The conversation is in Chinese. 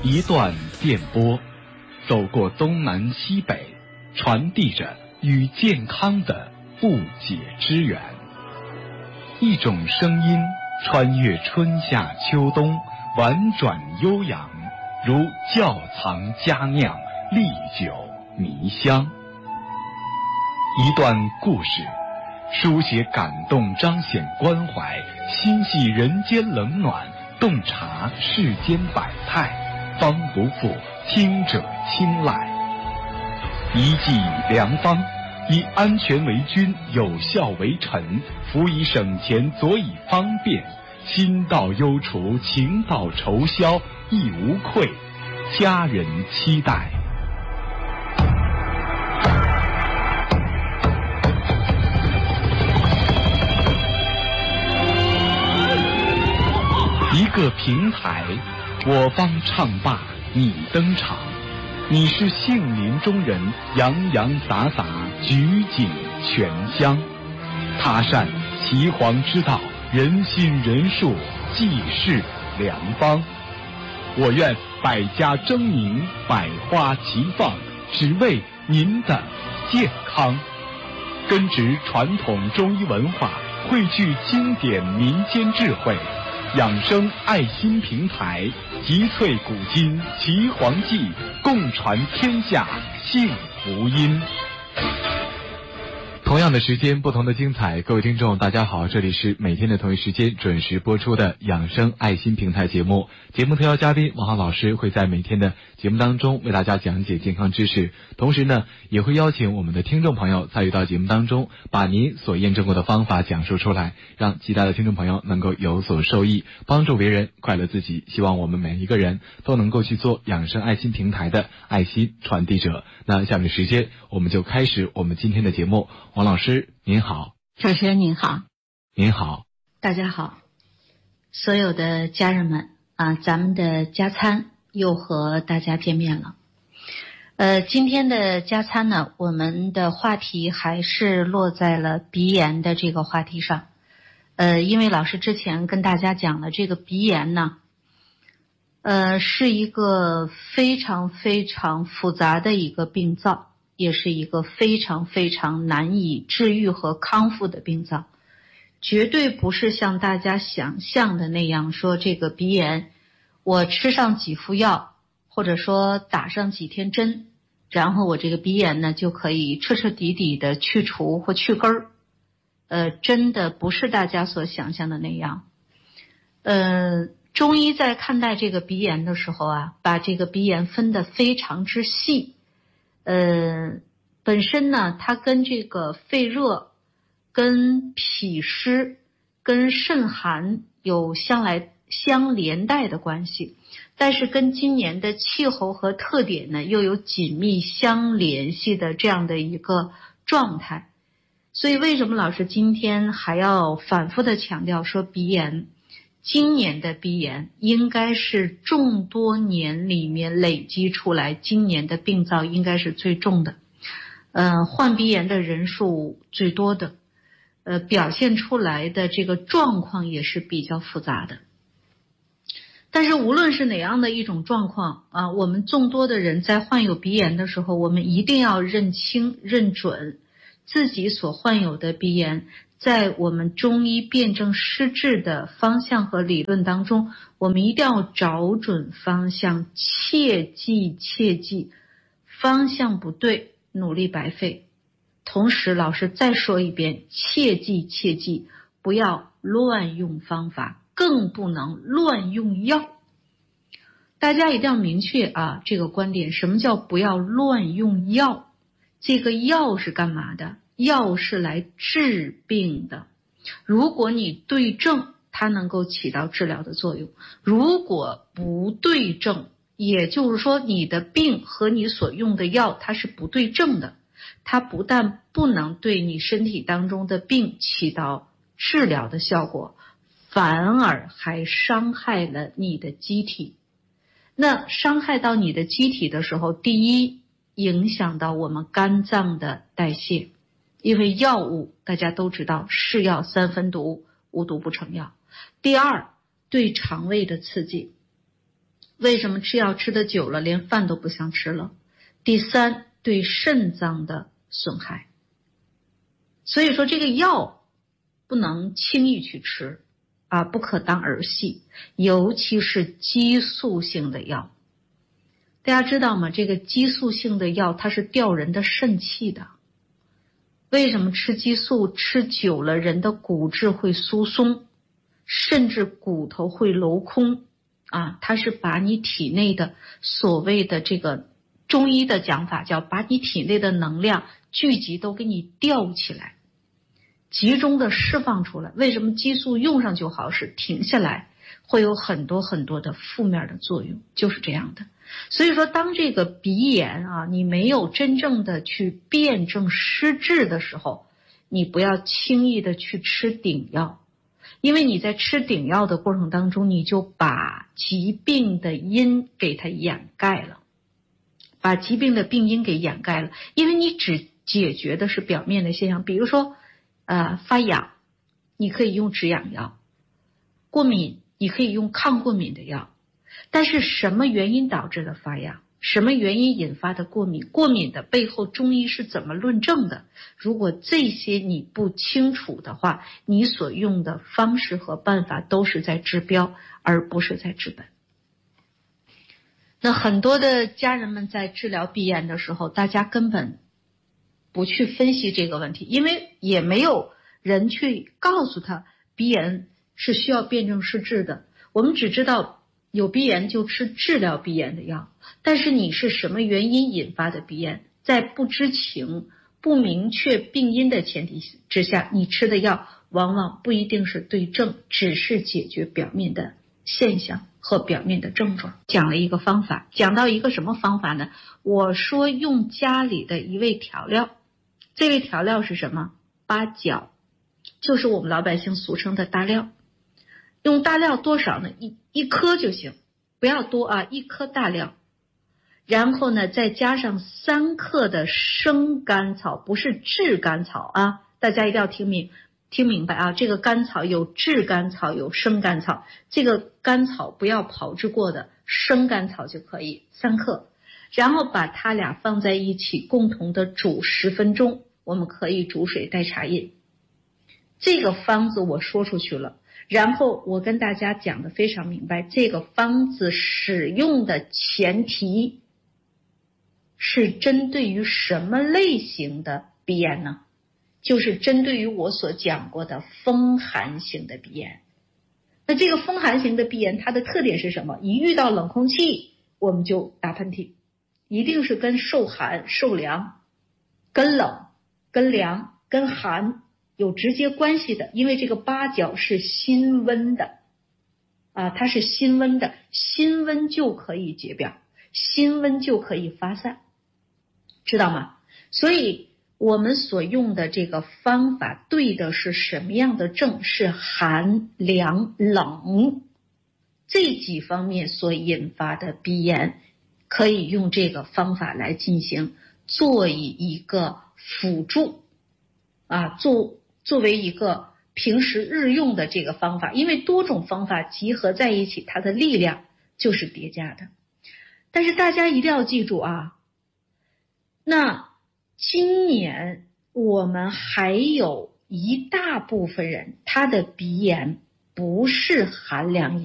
一段电波，走过东南西北，传递着与健康的不解之缘。一种声音穿越春夏秋冬，婉转悠扬，如窖藏佳酿，历久弥香。一段故事，书写感动，彰显关怀，心系人间冷暖，洞察世间百态，方不负听者青睐。一剂良方，以安全为君，有效为臣，辅以省钱，佐以方便，心到忧除，情到愁消，亦无愧，家人期待。一个平台，我方唱罢你登场，你是杏林中人，洋洋洒洒，举景全香。他善岐黄之道，人心人术，济世良方。我愿百家争鸣，百花齐放，只为您的健康。根植传统中医文化，汇聚经典民间智慧，养生爱心平台，集萃古今岐黄记，共传天下幸福音。同样的时间，不同的精彩。各位听众大家好，这里是每天的同一时间准时播出的养生爱心平台节目。节目特邀嘉宾王浩老师会在每天的节目当中为大家讲解健康知识，同时呢也会邀请我们的听众朋友参与到节目当中，把您所验证过的方法讲述出来，让其他的听众朋友能够有所受益，帮助别人，快乐自己。希望我们每一个人都能够去做养生爱心平台的爱心传递者。那下面的时间我们就开始我们今天的节目。王老师您好。 主持人您好。 您好。 大家好，所有的家人们啊，咱们的加餐又和大家见面了。今天的加餐呢，我们的话题还是落在了鼻炎的这个话题上。因为老师之前跟大家讲了，这个鼻炎呢，是一个非常非常复杂的一个病灶，也是一个非常非常难以治愈和康复的病灶，绝对不是像大家想象的那样说这个鼻炎我吃上几副药，或者说打上几天针，然后我这个鼻炎呢就可以彻彻底底的去除或去根儿。真的不是大家所想象的那样。中医在看待这个鼻炎的时候啊，把这个鼻炎分得非常之细。本身呢，它跟这个肺热、跟脾湿、跟肾寒有相连带的关系，但是跟今年的气候和特点呢，又有紧密相联系的这样的一个状态。所以为什么老师今天还要反复的强调说鼻炎，今年的鼻炎应该是众多年里面累积出来，今年的病灶应该是最重的，患鼻炎的人数最多的，表现出来的这个状况也是比较复杂的。但是无论是哪样的一种状况啊，我们众多的人在患有鼻炎的时候，我们一定要认清认准自己所患有的鼻炎，在我们中医辨证施治的方向和理论当中，我们一定要找准方向，切记方向不对，努力白费。同时老师再说一遍，切记不要乱用方法，更不能乱用药。大家一定要明确啊，这个观点，什么叫不要乱用药？这个药是干嘛的？药是来治病的。如果你对症，它能够起到治疗的作用；如果不对症，也就是说你的病和你所用的药它是不对症的，它不但不能对你身体当中的病起到治疗的效果，反而还伤害了你的机体。那伤害到你的机体的时候，第一，影响到我们肝脏的代谢，因为药物大家都知道，是药三分毒，无毒不成药。第二，对肠胃的刺激。 为什么吃药吃得久了连饭都不想吃了？第三，对肾脏的损害。所以说这个药不能轻易去吃啊，不可当儿戏，尤其是激素性的药。大家知道吗？这个激素性的药它是吊人的肾气的。为什么吃激素吃久了人的骨质会疏松，甚至骨头会镂空啊？它是把你体内的所谓的这个中医的讲法叫把你体内的能量聚集都给你吊起来，集中的释放出来。为什么激素用上就好使，停下来会有很多很多的负面的作用，就是这样的。所以说当这个鼻炎啊，你没有真正的去辨证施治的时候，你不要轻易的去吃顶药，因为你在吃顶药的过程当中，你就把疾病的因给它掩盖了，把疾病的病因给掩盖了。因为你只解决的是表面的现象，比如说发痒，你可以用止痒药；过敏，你可以用抗过敏的药。但是什么原因导致的发痒？什么原因引发的过敏？过敏的背后中医是怎么论证的？如果这些你不清楚的话，你所用的方式和办法都是在治标，而不是在治本。那很多的家人们在治疗鼻炎的时候，大家根本不去分析这个问题，因为也没有人去告诉他鼻炎是需要辨证施治的。我们只知道有鼻炎就吃治疗鼻炎的药，但是你是什么原因引发的鼻炎，在不知情不明确病因的前提之下，你吃的药往往不一定是对症，只是解决表面的现象和表面的症状。讲了一个方法，讲到一个什么方法呢？我说用家里的一味调料，这味调料是什么？八角，就是我们老百姓俗称的大料。用大料多少呢？一颗就行，不要多啊，一颗大料。然后呢，再加上3克的生甘草，不是炙甘草啊，大家一定要听明白啊。这个甘草有炙甘草，有生甘草，这个甘草不要炮制过的，生甘草就可以3克。然后把它俩放在一起，共同的煮10分钟，我们可以煮水代茶饮。这个方子我说出去了，然后我跟大家讲的非常明白，这个方子使用的前提是针对于什么类型的鼻炎呢？就是针对于我所讲过的风寒型的鼻炎。那这个风寒型的鼻炎它的特点是什么？一遇到冷空气我们就打喷嚏，一定是跟受寒受凉，跟冷跟凉跟寒有直接关系的。因为这个八角是辛温的啊，它是辛温的，辛温就可以解表，辛温就可以发散，知道吗？所以我们所用的这个方法对的是什么样的症？是寒凉冷这几方面所引发的鼻炎，可以用这个方法来进行，做以一个辅助啊，作为一个平时日用的这个方法。因为多种方法集合在一起，它的力量就是叠加的。但是大家一定要记住啊，那今年我们还有一大部分人他的鼻炎不是寒凉